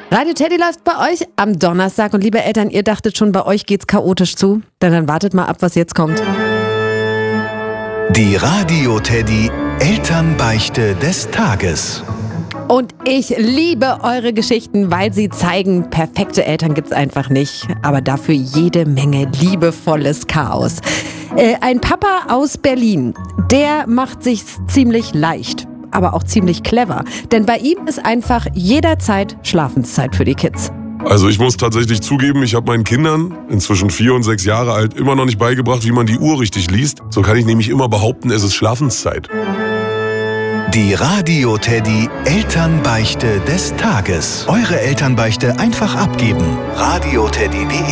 Radio Teddy läuft bei euch am Donnerstag und liebe Eltern, ihr dachtet schon, bei euch geht's chaotisch zu? Dann wartet mal ab, was jetzt kommt. Die Radio Teddy Elternbeichte des Tages. Und ich liebe eure Geschichten, weil sie zeigen, perfekte Eltern gibt's einfach nicht, aber dafür jede Menge liebevolles Chaos. Ein Papa aus Berlin, der macht sich's ziemlich leicht, aber auch ziemlich clever. Denn bei ihm ist einfach jederzeit Schlafenszeit für die Kids. Also ich muss tatsächlich zugeben, ich habe meinen Kindern, inzwischen 4 und 6 Jahre alt, immer noch nicht beigebracht, wie man die Uhr richtig liest. So kann ich nämlich immer behaupten, es ist Schlafenszeit. Die Radio Teddy Elternbeichte des Tages. Eure Elternbeichte einfach abgeben. radioteddy.de